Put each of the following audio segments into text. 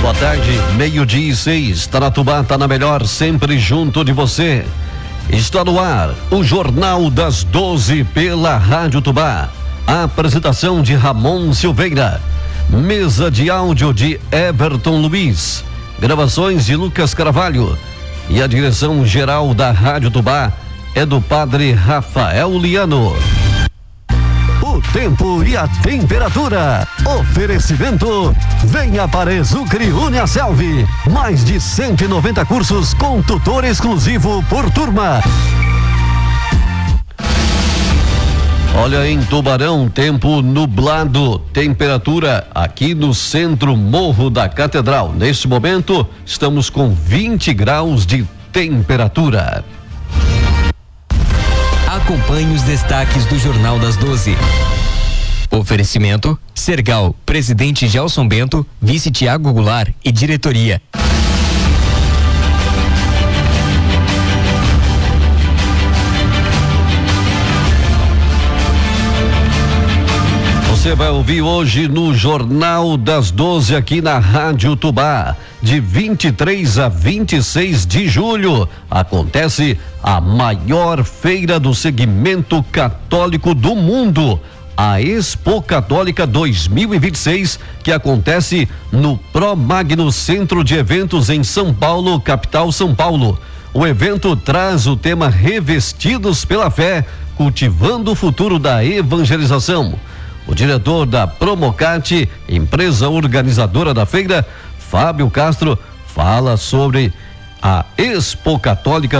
Boa tarde, 12:06, Taratubá tá na melhor, sempre junto de você. Está no ar o Jornal das 12 pela Rádio Tubá. A apresentação de Ramon Silveira. Mesa de áudio de Everton Luiz. Gravações de Lucas Carvalho. E a direção geral da Rádio Tubá é do padre Rafael Liano. O tempo e a temperatura. Oferecimento. Venha para Exucre Uniaselv. Mais de 190 cursos com tutor exclusivo por turma. Olha, em Tubarão, tempo nublado, temperatura aqui no centro Morro da Catedral. Neste momento, estamos com 20 graus de temperatura. Acompanhe os destaques do Jornal das 12. Oferecimento: Sergal, presidente Gelson Bento, vice Tiago Goulart e diretoria. Você vai ouvir hoje no Jornal das 12 aqui na Rádio Tubá. De 23 a 26 de julho acontece a maior feira do segmento católico do mundo, a Expo Católica 2026, que acontece no Pro Magno Centro de Eventos em São Paulo, capital São Paulo. O evento traz o tema Revestidos pela Fé, cultivando o futuro da evangelização. O diretor da Promocate, empresa organizadora da feira, Fábio Castro, fala sobre a Expo Católica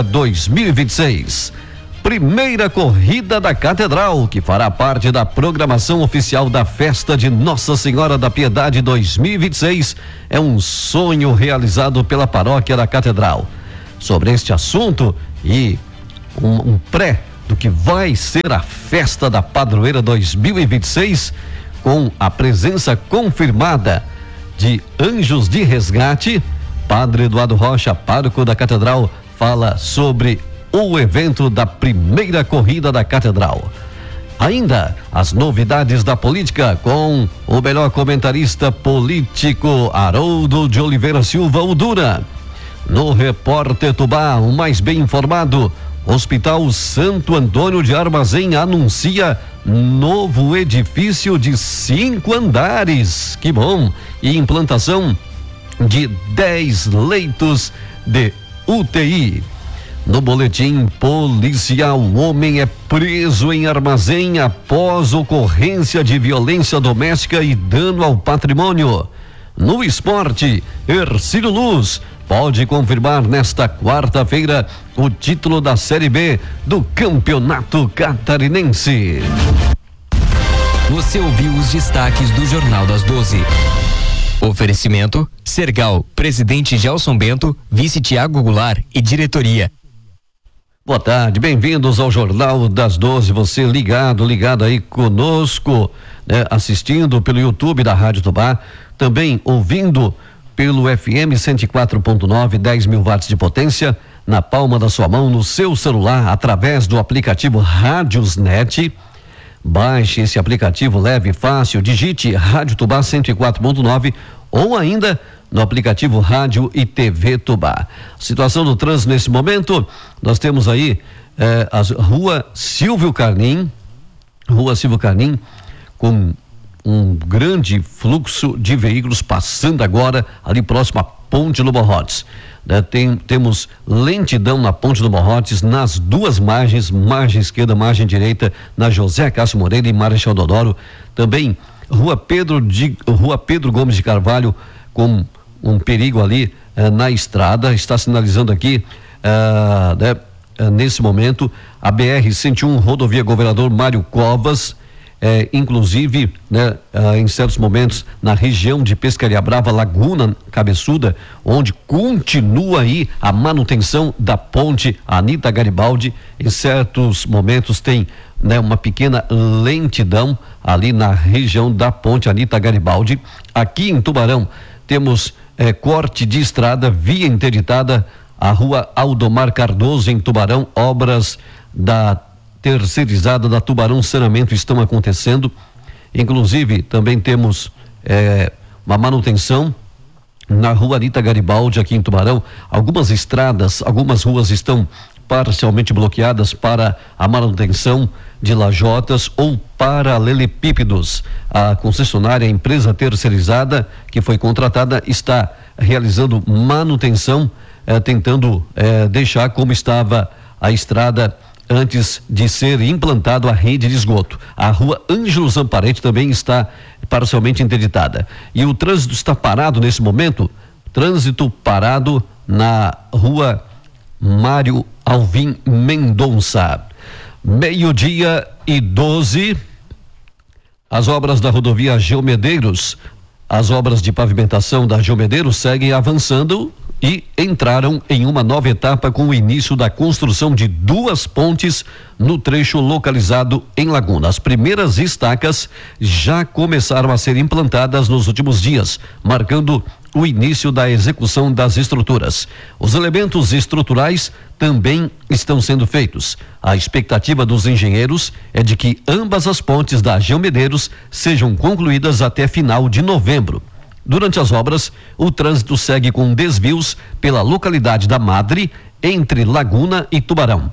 2026. Primeira corrida da Catedral, que fará parte da programação oficial da Festa de Nossa Senhora da Piedade 2026, é um sonho realizado pela Paróquia da Catedral. Sobre este assunto e um pré do que vai ser a Festa da Padroeira 2026, com a presença confirmada de Anjos de Resgate, Padre Eduardo Rocha, pároco da Catedral, fala sobre o evento da primeira corrida da Catedral. Ainda as novidades da política com o melhor comentarista político, Haroldo de Oliveira Silva, o Dura. No Repórter Tubá, o mais bem informado, Hospital Santo Antônio de Armazém anuncia novo edifício de 5 andares. Que bom! E implantação de 10 leitos de UTI. No boletim policial, o homem é preso em Armazém após ocorrência de violência doméstica e dano ao patrimônio. No esporte, Hercílio Luz pode confirmar nesta quarta-feira o título da Série B do Campeonato Catarinense. Você ouviu os destaques do Jornal das 12. Oferecimento: Sergal, presidente Gelson Bento, vice Tiago Goulart e diretoria. Boa tarde, bem-vindos ao Jornal das 12. Você ligado aí conosco, né, assistindo pelo YouTube da Rádio Tubá, também ouvindo pelo FM 104.9, 10.000 watts de potência, na palma da sua mão, no seu celular, através do aplicativo Rádiosnet. Baixe esse aplicativo leve e fácil, digite Rádio Tubá 104.9 ou ainda no aplicativo Rádio e TV Tubá. Situação do trânsito nesse momento, nós temos aí a Rua Silvio Carnim, com um grande fluxo de veículos passando agora ali próximo à Ponte do Morrotes. Temos lentidão na Ponte do Morrotes nas duas margens, margem esquerda, margem direita, na José Cássio Moreira e Marechal Deodoro. Também Rua Pedro Gomes de Carvalho, com um perigo ali na estrada. Está sinalizando aqui nesse momento a BR-101, rodovia Governador Mário Covas. Inclusive, em certos momentos, na região de Pescaria Brava, Laguna Cabeçuda, onde continua aí a manutenção da ponte Anita Garibaldi. Em certos momentos tem uma pequena lentidão ali na região da ponte Anita Garibaldi. Aqui em Tubarão temos corte de estrada, via interditada, a rua Aldomar Cardoso em Tubarão, obras da terceirizada da Tubarão Saneamento estão acontecendo. Inclusive também temos uma manutenção na rua Anita Garibaldi, aqui em Tubarão. Algumas estradas, algumas ruas estão parcialmente bloqueadas para a manutenção de lajotas ou paralelepípedos. A concessionária, a empresa terceirizada que foi contratada, está realizando manutenção, tentando deixar como estava a estrada antes de ser implantado a rede de esgoto. A rua Ângelo Zamparete também está parcialmente interditada. E o trânsito está parado nesse momento, trânsito parado na rua Mário Alvim Mendonça. 12:12, as obras da rodovia Geo Medeiros, as obras de pavimentação da Geo Medeiros seguem avançando e entraram em uma nova etapa com o início da construção de 2 pontes no trecho localizado em Laguna. As primeiras estacas já começaram a ser implantadas nos últimos dias, marcando o início da execução das estruturas. Os elementos estruturais também estão sendo feitos. A expectativa dos engenheiros é de que ambas as pontes da Geo Medeiros sejam concluídas até final de novembro. Durante as obras, o trânsito segue com desvios pela localidade da Madre, entre Laguna e Tubarão.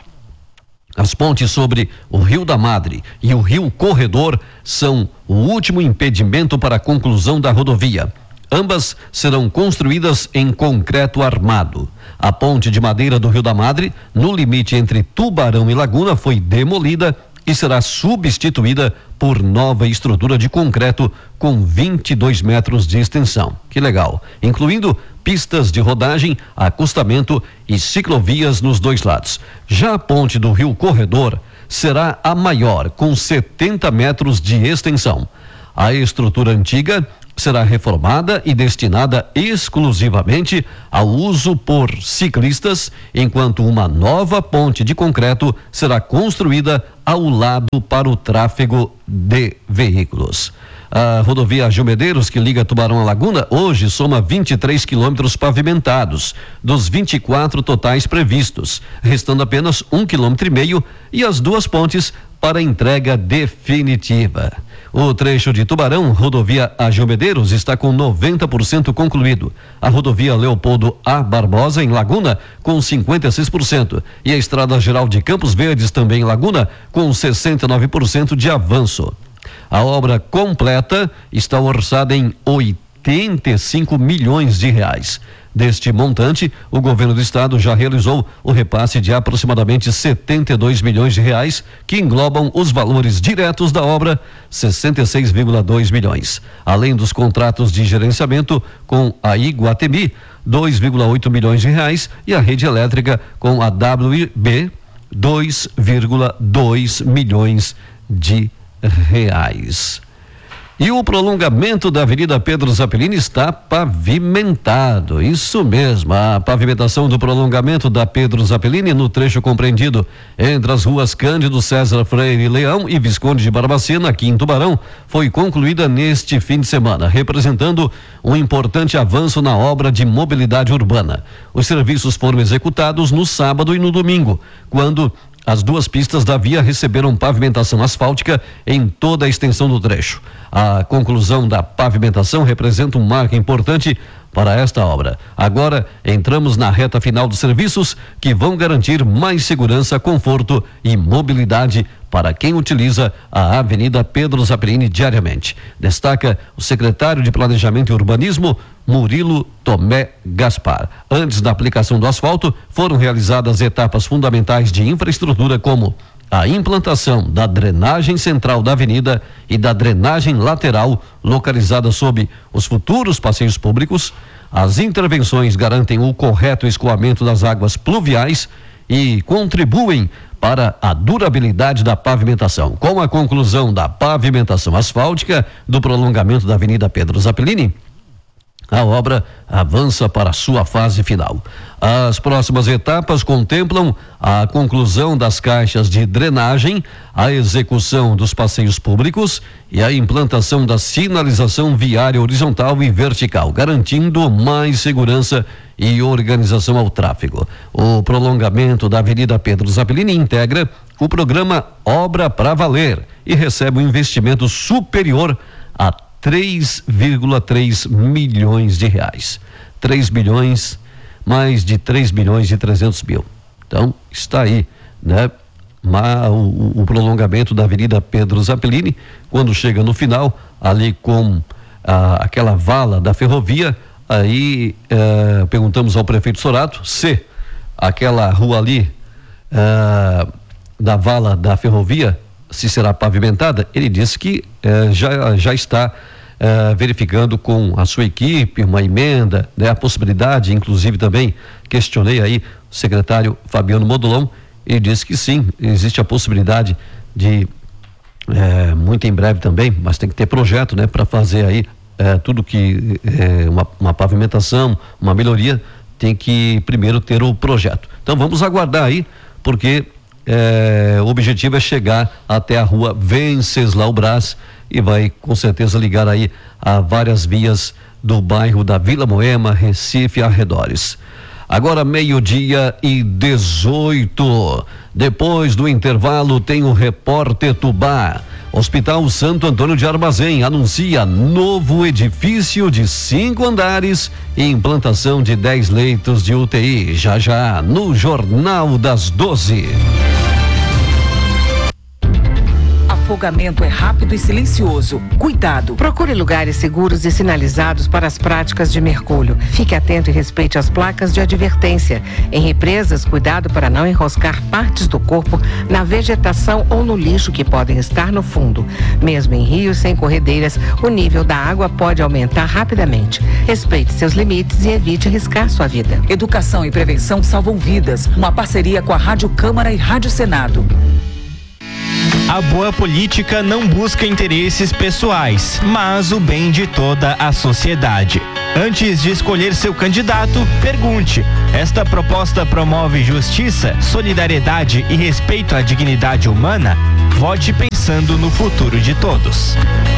As pontes sobre o Rio da Madre e o Rio Corredor são o último impedimento para a conclusão da rodovia. Ambas serão construídas em concreto armado. A ponte de madeira do Rio da Madre, no limite entre Tubarão e Laguna, foi demolida e será substituída por nova estrutura de concreto com 22 metros de extensão. Que legal! Incluindo pistas de rodagem, acostamento e ciclovias nos 2 lados. Já a ponte do Rio Corredor será a maior, com 70 metros de extensão. A estrutura antiga será reformada e destinada exclusivamente ao uso por ciclistas, enquanto uma nova ponte de concreto será construída ao lado para o tráfego de veículos. A rodovia Geo Medeiros, que liga Tubarão a Laguna, hoje soma 23 quilômetros pavimentados, dos 24 totais previstos, restando apenas 1,5 km e as 2 pontes para entrega definitiva. O trecho de Tubarão, rodovia a Geo Medeiros, está com 90% concluído. A rodovia Leopoldo A. Barbosa, em Laguna, com 56%. E a estrada geral de Campos Verdes, também em Laguna, com 69% de avanço. A obra completa está orçada em 85 milhões de reais. Deste montante, o governo do estado já realizou o repasse de aproximadamente 72 milhões de reais, que englobam os valores diretos da obra, 66,2 milhões. Além dos contratos de gerenciamento com a Iguatemi, 2,8 milhões de reais, e a rede elétrica com a WB, 2,2 milhões de reais. E o prolongamento da Avenida Pedro Zappellini está pavimentado. Isso mesmo, a pavimentação do prolongamento da Pedro Zappellini no trecho compreendido entre as ruas Cândido César Freire Leão e Visconde de Barbacena, aqui em Tubarão, foi concluída neste fim de semana, representando um importante avanço na obra de mobilidade urbana. Os serviços foram executados no sábado e no domingo, quando as 2 pistas da via receberam pavimentação asfáltica em toda a extensão do trecho. A conclusão da pavimentação representa um marco importante para esta obra. Agora entramos na reta final dos serviços, que vão garantir mais segurança, conforto e mobilidade para quem utiliza a Avenida Pedro Zappellini diariamente. Destaca o secretário de Planejamento e Urbanismo, Murilo Tomé Gaspar. Antes da aplicação do asfalto, foram realizadas etapas fundamentais de infraestrutura, como a implantação da drenagem central da avenida e da drenagem lateral localizada sob os futuros passeios públicos. As intervenções garantem o correto escoamento das águas pluviais e contribuem para a durabilidade da pavimentação. Com a conclusão da pavimentação asfáltica do prolongamento da Avenida Pedro Zappellini, a obra avança para a sua fase final. As próximas etapas contemplam a conclusão das caixas de drenagem, a execução dos passeios públicos e a implantação da sinalização viária horizontal e vertical, garantindo mais segurança e organização ao tráfego. O prolongamento da Avenida Pedro Zappellini integra o programa Obra pra Valer e recebe um investimento superior a 3,3 milhões de reais. 3 bilhões, mais de 3 bilhões e 300 mil. Então, está aí, né? O prolongamento da Avenida Pedro Zappellini, quando chega no final, ali com aquela vala da ferrovia, aí perguntamos ao prefeito Sorato se aquela rua ali da vala da ferrovia se será pavimentada. Ele disse que já está verificando com a sua equipe uma emenda, né, a possibilidade, inclusive também questionei aí o secretário Fabiano Modolão. Ele disse que sim, existe a possibilidade de muito em breve também, mas tem que ter projeto, né, para fazer aí tudo que uma pavimentação, uma melhoria, tem que primeiro ter o projeto. Então vamos aguardar aí, porque o objetivo é chegar até a rua Venceslau Braz e vai com certeza ligar aí a várias vias do bairro da Vila Moema, Recife e arredores. Agora 12:18. Depois do intervalo tem o Repórter Tubá. Hospital Santo Antônio de Armazém anuncia novo edifício de 5 andares e implantação de 10 leitos de UTI. Já no Jornal das 12. Afogamento é rápido e silencioso. Cuidado. Procure lugares seguros e sinalizados para as práticas de mergulho. Fique atento e respeite as placas de advertência. Em represas, cuidado para não enroscar partes do corpo na vegetação ou no lixo que podem estar no fundo. Mesmo em rios sem corredeiras, o nível da água pode aumentar rapidamente. Respeite seus limites e evite arriscar sua vida. Educação e prevenção salvam vidas. Uma parceria com a Rádio Câmara e Rádio Senado. A boa política não busca interesses pessoais, mas o bem de toda a sociedade. Antes de escolher seu candidato, pergunte: esta proposta promove justiça, solidariedade e respeito à dignidade humana? Vote pensando no futuro de todos.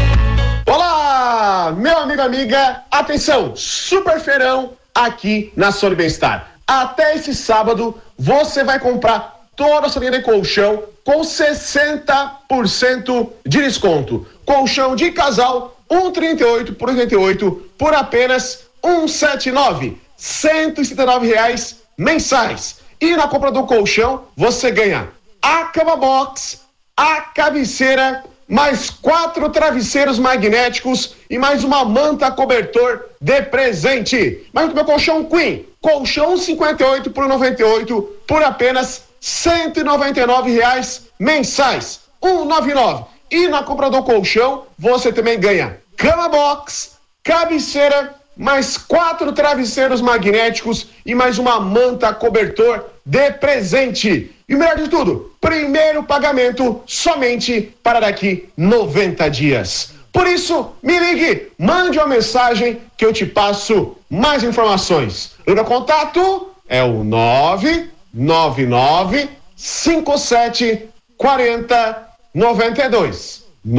Olá, meu amigo, amiga, atenção, super feirão aqui na Sony Bem-Estar. Até esse sábado você vai comprar toda a sua linha de colchão com 60% de desconto. Colchão de casal 138 por 88 por apenas 179, R$179 mensais. E na compra do colchão você ganha a cama box, a cabeceira, mais 4 travesseiros magnéticos e mais uma manta cobertor de presente. Mas o meu colchão Queen, colchão 58 por 98 por apenas R$199 mensais, 199. E na compra do colchão você também ganha cama box, cabeceira, mais 4 travesseiros magnéticos e mais uma manta cobertor de presente. E o melhor de tudo, primeiro pagamento somente para daqui 90 dias. Por isso, me ligue, mande uma mensagem que eu te passo mais informações. O meu contato é o 999 57 40 92.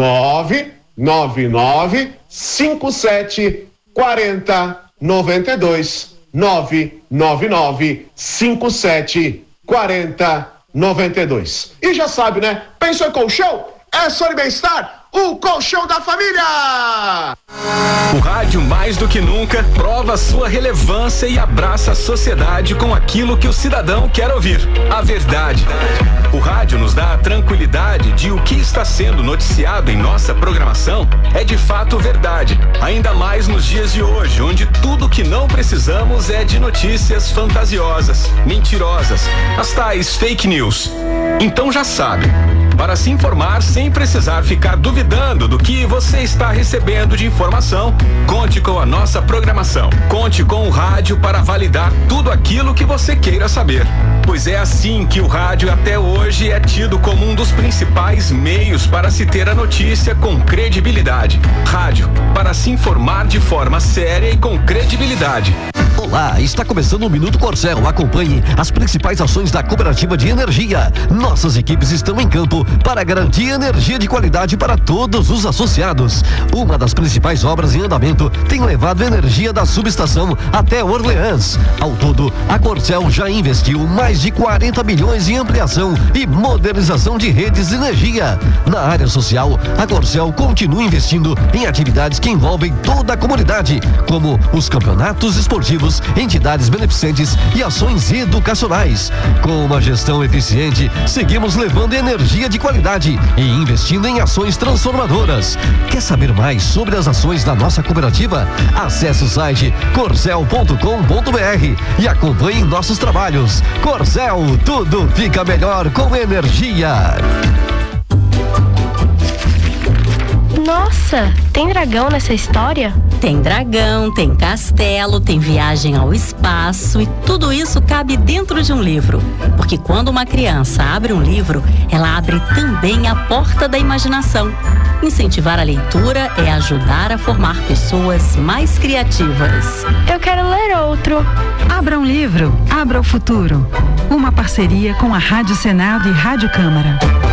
999 57 40 92. 999 57 40 92. E já sabe, né? Pensou em colchão? É Sony Bem-Estar, o colchão da família! O rádio, mais do que nunca, prova sua relevância e abraça a sociedade com aquilo que o cidadão quer ouvir: a verdade. O rádio nos dá a tranquilidade de o que está sendo noticiado em nossa programação é de fato verdade, ainda mais nos dias de hoje, onde tudo que não precisamos é de notícias fantasiosas, mentirosas, as tais fake news. Então já sabe, para se informar sem precisar ficar duvidando do que você está recebendo de informação, conte com a nossa programação. Conte com o rádio para validar tudo aquilo que você queira saber. Pois é assim que o rádio até hoje é tido como um dos principais meios para se ter a notícia com credibilidade. Rádio, para se informar de forma séria e com credibilidade. Olá, está começando o Minuto Corcel. Acompanhe as principais ações da Cooperativa de Energia. Nossas equipes estão em campo para garantir energia de qualidade para todos os associados. Uma das principais obras em andamento tem levado energia da subestação até Orleans. Ao todo, a Corcel já investiu mais de 40 milhões em ampliação e modernização de redes de energia. Na área social, a Corcel continua investindo em atividades que envolvem toda a comunidade, como os campeonatos esportivos, entidades beneficentes e ações educacionais. Com uma gestão eficiente, seguimos levando energia de qualidade e investindo em ações transformadoras. Quer saber mais sobre as ações da nossa cooperativa? Acesse o site corcel.com.br e acompanhe nossos trabalhos. Corcel, tudo fica melhor com energia. Nossa, tem dragão nessa história? Tem dragão, tem castelo, tem viagem ao espaço e tudo isso cabe dentro de um livro. Porque quando uma criança abre um livro, ela abre também a porta da imaginação. Incentivar a leitura é ajudar a formar pessoas mais criativas. Eu quero ler outro. Abra um livro, abra o futuro. Uma parceria com a Rádio Senado e Rádio Câmara.